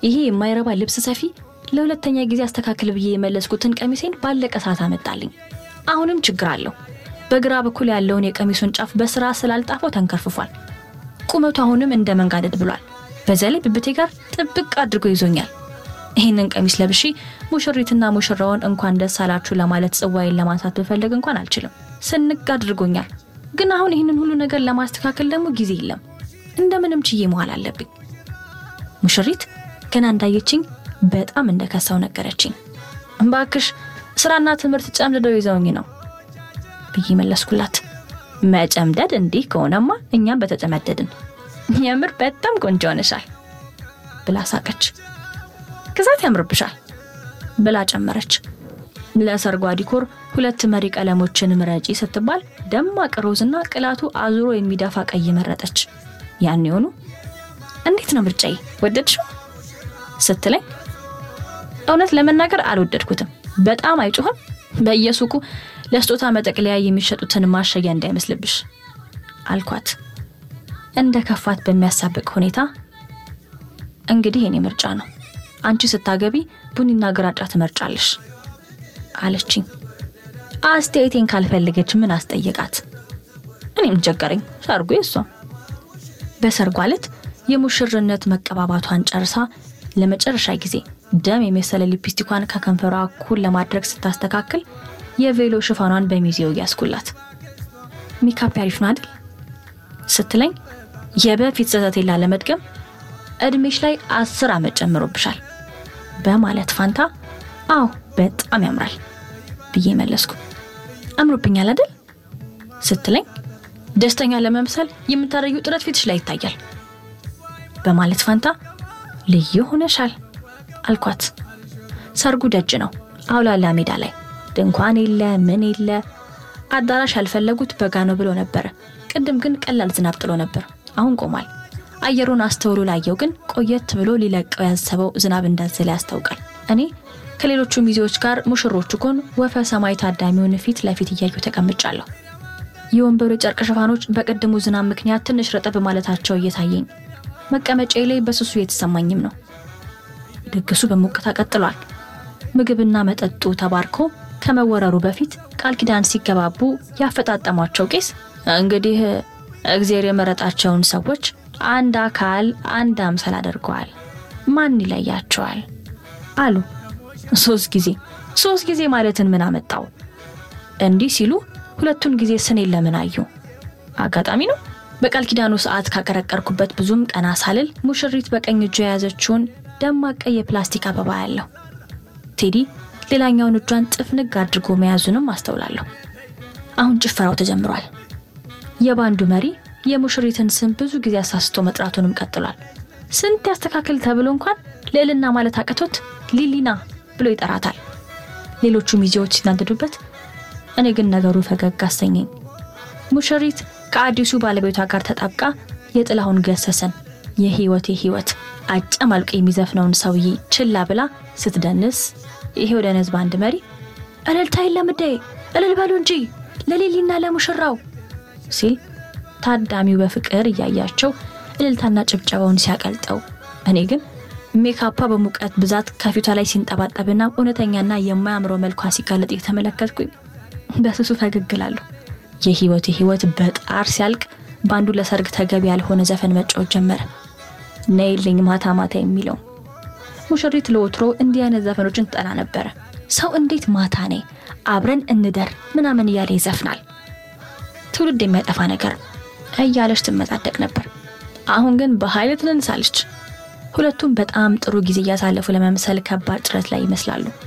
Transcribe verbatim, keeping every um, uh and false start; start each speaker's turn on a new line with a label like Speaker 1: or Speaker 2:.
Speaker 1: ይሄ የማይረባ ልብስ ሰፊ ለሁለተኛ ጊዜ አስተካክል ብዬ የመለስኩትን ቀሚሴን ባለቀ ሰዓት አመጣልኝ። አሁንም ችግር አለው። በግራ በኩል ያለውን የቀሚሱን ጫፍ በስራ ስላልጣፈው ተንከርፍፏል። ቁመቱ አሁንም እንደ መንጋደድ ብሏል። በዘለይ ብብቴ ጋር ጥብቅ አድርጎ ይዞኛል። ይሄንን ቀሚስ ለብሼ ሙሽሪትና ሙሽራውን እንኳን ደስ አላችሁ ለማለት ጽዋዬን ለማንሳት በፈለግ እንኳን አልችልም። ስንቅ አድርጎኛል። ግን አሁን ይሄንን ሁሉ ነገር ለማስተካከል ደግሞ ጊዜ የለም። እንደምንም ችዬ መዋል አለብኝ። ሙሽሪት ገና እንዳየችኝ በጣም እንደከሳው ነገረችኝ። እባክሽ ስራና ትምህርት ጨምደው ይዘውኝ ነው ብዬ መለስኩላት። መጨምደድ እንዲህ ከሆነማ እኛም በተጨመደድን። የምር በጣም ቆንጆ ነሻል ብላ ሳቀች። ከዛት ያምርብሻል ብላ ጨመረች። ለሰርጓ ዲኮር ሁለት መሪ ቀለሞችን ምረጪ ስትባል ደማቅ ሮዝና ቅላቱ አዙሮ የሚዳፋ ቀይ መረጠች። ያን ይሆኑ እንዴት ነው ምርጫዬ ወደድሽው ስትለኝ እውነት ለመናገር አልወደድኩትም። በጣም አይጮህም። በየሱቁ ለስጦታ መጠቅለያ የሚሸጡትን ማሸጊያ እንዳይመስልብሽ አልኳት እንደ ከፋት በሚያሳብቅ ሁኔታ። እንግዲህ የኔ ምርጫ ነው። አንቺ ስታገቢ ቡኒና ግራጫ ትመርጫለሽ አለችኝ። አስተያየቴን ካልፈልገች ምን አስጠየቃት? እኔም ጀገረኝ። ሰርጉ የሷ። በሰርጓ ዕለት የሙሽርነት መቀባባቷን ጨርሳ ለመጨረሻ ጊዜ ደም የመሰለ ሊፕስቲኳን ከከንፈሯ እኩል ለማድረግ ስታስተካክል የቬሎ ሽፋኗን በሚዜው ያስኩላት። ሜካፕ ያሪፍ ነው አይደል ስትለኝ የበፊት ዘተቴላ ለመድገም እድሜሽ ላይ አስር አመት ጨምሮብሻል በማለት ፋንታ አው በጣም ያምራል ብዬ መለስኩ። አምሮብኛል አይደል ስትለኝ ደስተኛ ለመምሰል የምታረጊው ጥረት ፊትሽ ላይ ይታያል በማለት ፋንታ ልዩ ሆነሻል አልኳት። ሰርጉ ደጅ ነው። አውላላ ሜዳ ላይ ድንኳን የለ ምን የለ። አዳራሽ ያልፈለጉት በጋ ነው ብሎ ነበር። ቅድም ግን ቀላል ዝናብ ጥሎ ነበር። አሁን ቆሟል። አየሩን አስተውሎ ላየው ግን ቆየት ብሎ ሊለቀው ያሰበው ዝናብ እንዳዘለ ያስታውቃል። እኔ ከሌሎቹ ሚዜዎች ጋር ሙሽሮቹ ኮን ወፈ ሰማይ ታዳሚውን ፊት ለፊት እያዩ ተቀምጫለሁ። የወንበሩ ጨርቅ ሽፋኖች በቀደሙ ዝናብ ምክንያት ትንሽ ረጠብ ማለታቸው እየታየኝ መቀመጫዬ ላይ በስሱ የተሰማኝም ነው። ድግሱ በሙቀታ ቀጥሏል። ምግብና መጠጡ ተባርኮ ከመወረሩ በፊት ቃል ኪዳን ሲገባቡ ያፈጣጣሟቸው ቄስ እንግዲህ እግዚአብሔር የመረጣቸውን ሰዎች አንድ አካል አንድ አምሳል አድርገዋል፣ ማን ይለያቸዋል አሉ። ሶስት ጊዜ ሶስት ጊዜ ማለትን ምን አመጣው? እንዲህ ሲሉ ሁለቱን ጊዜ ስኔን ለምን አዩ? አጋጣሚ ነው። በቃል ኪዳኑ ሰዓት ካቀረቀርኩበት ብዙም ቀና ሳልል ሙሽሪት በቀኝ እጁ ያዘችውን ደማቅ የፕላስቲክ አበባ ያለው ቴዲ ሌላኛውን እጇን ጥፍንግ አድርጎ መያዙንም አስተውላለሁ። አሁን ጭፈራው ተጀምሯል። የባንዱ መሪ የሙሽሪትን ስም ብዙ ጊዜ አሳስቶ መጥራቱንም ቀጥሏል። ስንት ያስተካክል ተብሎ እንኳን ለልና ማለት አቀቶት ሊሊና ብሎ ይጠራታል። ሌሎቹ ሚዜዎች ሲናደዱበት፣ እኔ ግን ነገሩ ፈገግ አሰኘኝ። ሙሽሪት ከአዲሱ ባለቤቷ ጋር ተጣብቃ የጥላሁን ገሰሰን የህይወቴ ህይወት አጨማልቆ የሚዘፍነውን ሰውዬ ችላ ብላ ስትደንስ ይሄው ደነዝ ባንድ መሪ እልልታይ ለምዴ እልል በሉ እንጂ ለሊሊና ለሙሽራው ሲል ታዳሚው በፍቅር እያያቸው እልልታና ጭብጨባውን ሲያቀልጠው፣ እኔ ግን ሜካፓ በሙቀት ብዛት ከፊቷ ላይ ሲንጠባጠብና እውነተኛና የማያምረው መልኳ ሲጋለጥ የተመለከትኩኝ በስሱ ፈገግላለሁ። የህይወቴ ህይወት በጣር ሲያልቅ ባንዱ ለሰርግ ተገቢ ያልሆነ ዘፈን መጫወት ጀመረ። ነይልኝ ማታ ማታ የሚለው። ሙሽሪት ለወትሮ እንዲህ አይነት ዘፈኖችን ጠላ ነበር። ሰው እንዴት ማታ ነይ አብረን እንደር ምናምን እያለ ይዘፍናል? ትውልድ የሚያጠፋ ነገር እያለች ትመጻደቅ ነበር። አሁን ግን በኃይል ትንሳለች። ሁለቱም በጣም ጥሩ ጊዜ ያሳለፉ ለመምሰል ከባድ ጥረት ላይ ይመስላሉ።